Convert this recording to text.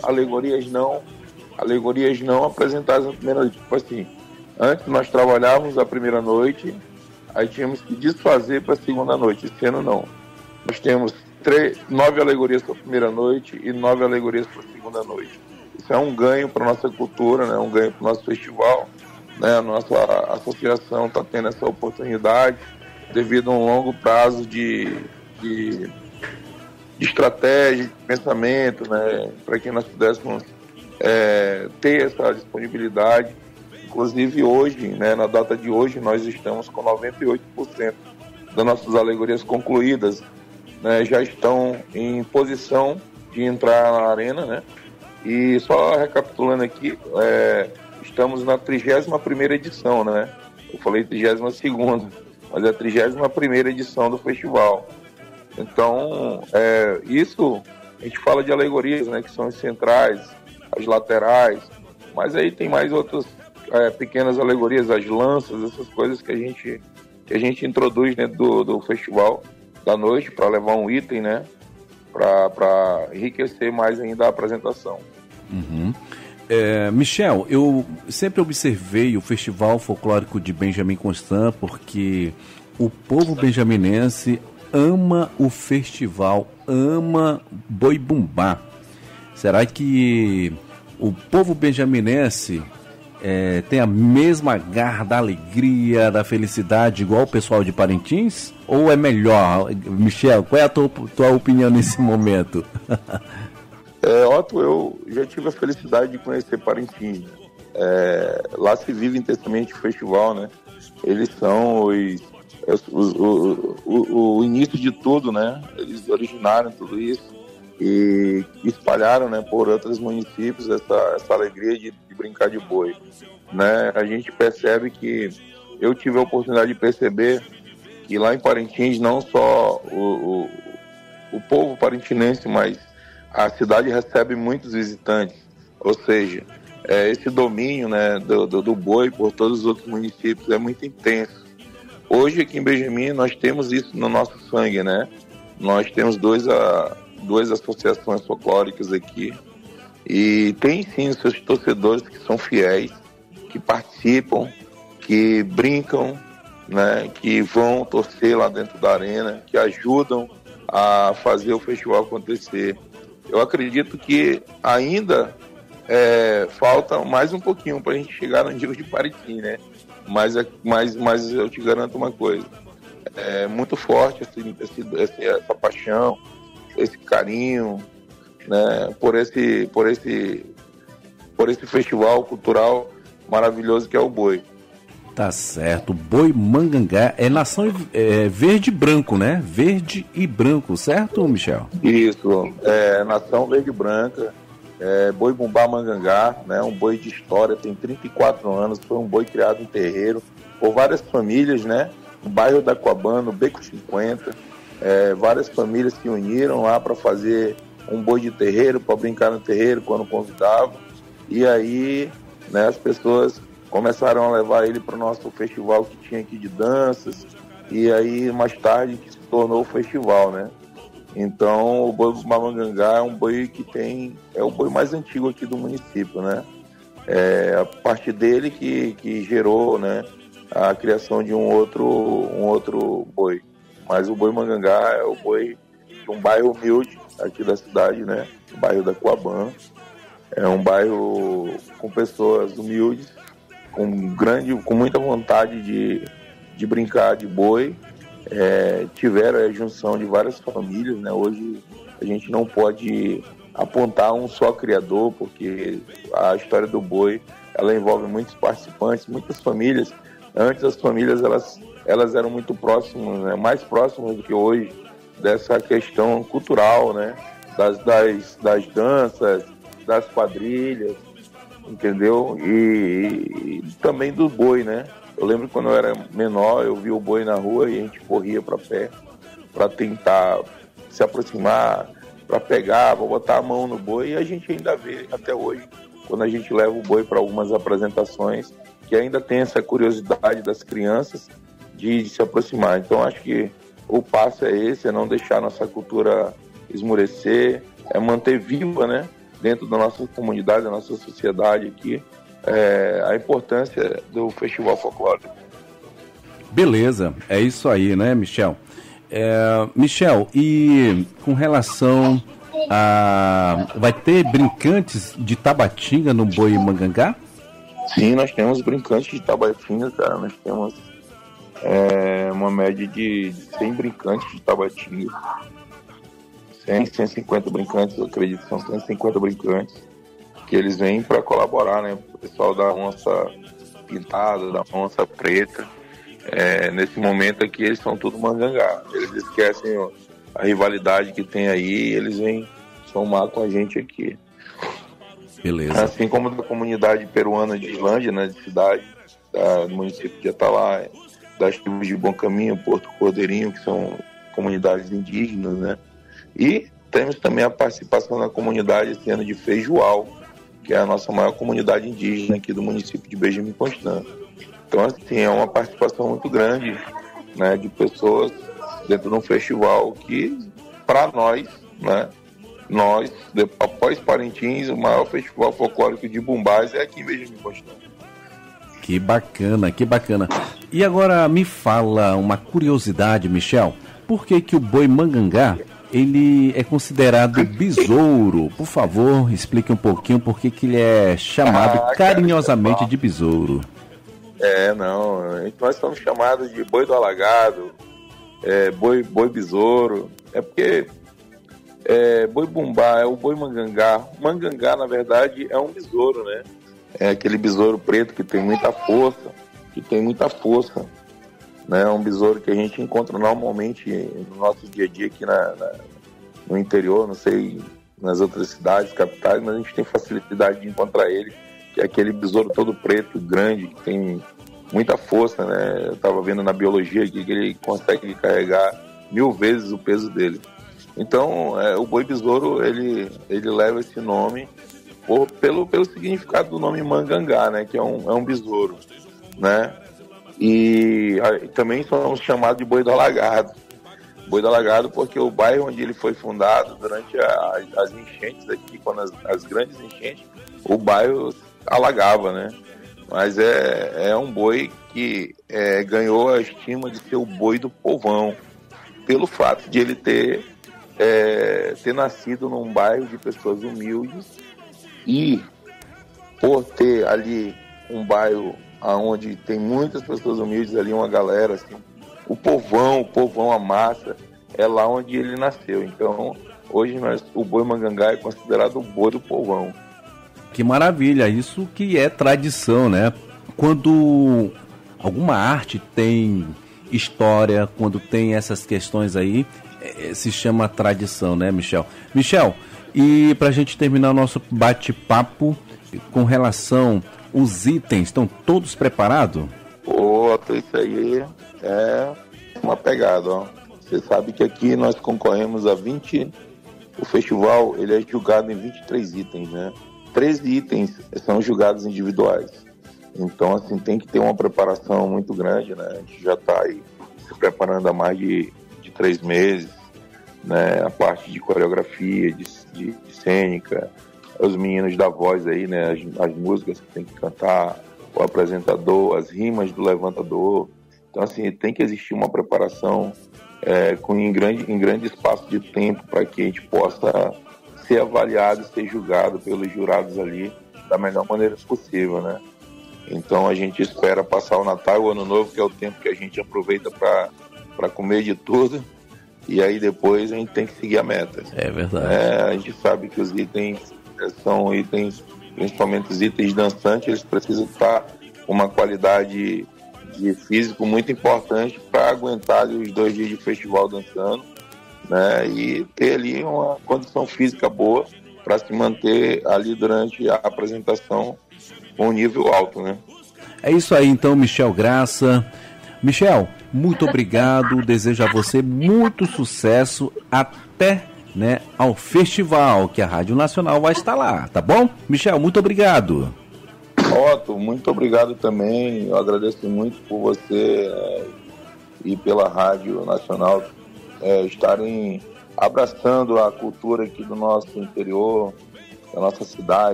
alegorias não apresentadas na primeira noite. Tipo assim, antes nós trabalhávamos a primeira noite, aí tínhamos que desfazer para a segunda noite. Esse ano não. Nós temos 9 alegorias para a primeira noite e 9 alegorias para a segunda noite. Isso é um ganho para a nossa cultura, né? Um ganho para o nosso festival. Né? A nossa associação está tendo essa oportunidade devido a um longo prazo de estratégia, de pensamento, né? Para que nós pudéssemos ter essa disponibilidade. Inclusive hoje, né, na data de hoje, nós estamos com 98% das nossas alegorias concluídas, né, já estão em posição de entrar na arena, né? E só recapitulando aqui, estamos na 31ª edição, né? Eu falei 32ª, mas é a 31ª edição do festival. Então, isso, a gente fala de alegorias, né, que são as centrais, as laterais, mas aí tem mais outras pequenas alegorias, as lanças, essas coisas que a gente introduz dentro do festival da noite para levar um item, né, para enriquecer mais ainda a apresentação. Uhum. Michel, eu sempre observei o Festival Folclórico de Benjamin Constant porque o povo benjaminense ama o festival, ama Boi Bumbá. Será que o povo benjaminense tem a mesma garra da alegria, da felicidade, igual o pessoal de Parintins? Ou é melhor? Michel, qual é a tua opinião nesse momento? Otto, eu já tive a felicidade de conhecer Parintins. Lá se vive intensamente o festival, né? Eles são o início de tudo, né? Eles originaram tudo isso e espalharam, né, por outros municípios essa alegria de brincar de boi, né? A gente percebe que eu tive a oportunidade de perceber que lá em Parintins não só o povo parintinense, mas a cidade recebe muitos visitantes, ou seja, esse domínio, né, do boi por todos os outros municípios é muito intenso. Hoje aqui em Benjamin nós temos isso no nosso sangue, né? Nós temos duas associações folclóricas aqui e tem sim os seus torcedores que são fiéis, que participam, que brincam, né? Que vão torcer lá dentro da arena, que ajudam a fazer o festival acontecer. Eu acredito que ainda falta mais um pouquinho para a gente chegar no nível de Parintins, né? Mas eu te garanto uma coisa, é muito forte essa paixão, esse carinho, né, por esse festival cultural maravilhoso que é o boi. Tá certo, Boi Mangangá é nação verde e branco, né? Verde e branco, certo, Michel? Isso, nação verde e branca, Boi Bumbá Mangangá, né? Um boi de história, tem 34 anos, foi um boi criado em terreiro por várias famílias, né? No bairro da Coabã, no Beco 50, várias famílias se uniram lá para fazer um boi de terreiro, para brincar no terreiro quando convidavam, e aí, né, as pessoas começaram a levar ele para o nosso festival que tinha aqui de danças, e aí mais tarde que se tornou o festival, né? Então o boi Mangangá é um boi que é o boi mais antigo aqui do município, né? A partir dele que gerou, né, a criação de um outro boi. Mas o boi Mangangá é o boi de um bairro humilde aqui da cidade, né? O bairro da Coabã. É um bairro com pessoas humildes, com muita vontade de brincar de boi. Tiveram a junção de várias famílias, né? Hoje a gente não pode apontar um só criador, porque a história do boi ela envolve muitos participantes, muitas famílias. Antes as famílias elas eram muito próximas, né? Mais próximas do que hoje, dessa questão cultural, né? Das danças, das quadrilhas, entendeu? E também do boi, né? Eu lembro quando eu era menor, eu via o boi na rua e a gente corria para perto para tentar se aproximar, para pegar, para botar a mão no boi, e a gente ainda vê até hoje, quando a gente leva o boi para algumas apresentações, que ainda tem essa curiosidade das crianças de se aproximar. Então acho que o passo é esse, é não deixar nossa cultura esmurecer, é manter viva, né, dentro da nossa comunidade, da nossa sociedade aqui, a importância do Festival Folclórico. Beleza, é isso aí, né, Michel? Michel, e com relação a... vai ter brincantes de Tabatinga no Boi Mangangá? Sim, nós temos brincantes de Tabatinga, cara. Nós temos uma média de 100 brincantes de Tabatinga. 150 brincantes, eu acredito que são 150 brincantes, que eles vêm para colaborar, né? O pessoal da onça pintada, da onça preta. Nesse momento aqui eles são tudo mangangá. Eles esquecem a rivalidade que tem aí e eles vêm somar com a gente aqui. Beleza. Assim como da comunidade peruana de Islândia, né, de cidade, do município de Atalaia, das tribos de Bom Caminho, Porto Cordeirinho, que são comunidades indígenas, né? E temos também a participação da comunidade esse ano de Feijoal, que é a nossa maior comunidade indígena aqui do município de Benjamin Constant. Então, assim, é uma participação muito grande, né, de pessoas dentro de um festival que, para nós, né, após Parintins, o maior festival folclórico de Bumbás é aqui em Benjamin Constant. Que bacana, que bacana. E agora me fala uma curiosidade, Michel. Por que que o boi mangangá, ele é considerado besouro? Por favor, explique um pouquinho por que que ele é chamado carinhosamente de besouro. Não, nós somos chamados de boi do alagado, boi besouro, porque boi bumbá é o boi mangangá. Mangangá, na verdade, é um besouro, né? É aquele besouro preto que tem muita força, né? É um besouro que a gente encontra normalmente no nosso dia a dia aqui no interior, não sei, nas outras cidades, capitais, mas a gente tem facilidade de encontrar ele, que é aquele besouro todo preto, grande, que tem muita força, né? Eu estava vendo na biologia aqui que ele consegue carregar 1000 vezes o peso dele. Então, o boi besouro, ele leva esse nome pelo significado do nome mangangá, né? Que é um besouro, né? E também somos chamados de boi do alagado. Boi do alagado porque o bairro onde ele foi fundado durante as enchentes aqui, quando as grandes enchentes, o bairro alagava, né? Mas é um boi que ganhou a estima de ser o boi do povão, pelo fato de ele ter nascido num bairro de pessoas humildes e por ter ali um bairro onde tem muitas pessoas humildes ali, uma galera assim, o povão, a massa, é lá onde ele nasceu. Então, hoje o boi mangangá é considerado o boi do povão. Que maravilha, isso que é tradição, né? Quando alguma arte tem história, quando tem essas questões aí, se chama tradição, né, Michel? Michel, e pra gente terminar o nosso bate-papo, com relação os itens, estão todos preparados? Isso aí é uma pegada, ó. Você sabe que aqui nós concorremos a 20, o festival ele é julgado em 23 itens, né? 13 itens são julgados individuais. Então, assim, tem que ter uma preparação muito grande, né? A gente já está aí se preparando há mais de 3 meses, né? A parte de coreografia, de cênica, os meninos da voz aí, né? As músicas que tem que cantar, o apresentador, as rimas do levantador. Então, assim, tem que existir uma preparação em grande espaço de tempo para que a gente possa ser avaliado, ser julgado pelos jurados ali da melhor maneira possível, né? Então a gente espera passar o Natal e o Ano Novo, que é o tempo que a gente aproveita para comer de tudo, e aí depois a gente tem que seguir a meta. É verdade. A gente sabe que os itens são itens, principalmente os itens dançantes, eles precisam estar com uma qualidade de físico muito importante para aguentar ali os 2 dias de festival dançando, né? E ter ali uma condição física boa para se manter ali durante a apresentação com um nível alto, né? É isso aí então, Michel Graça. Michel, muito obrigado, desejo a você muito sucesso até, né, ao festival, que a Rádio Nacional vai estar lá, tá bom? Michel, muito obrigado. Otto, muito obrigado também, eu agradeço muito por você e pela Rádio Nacional estarem abraçando a cultura aqui do nosso interior, da nossa cidade.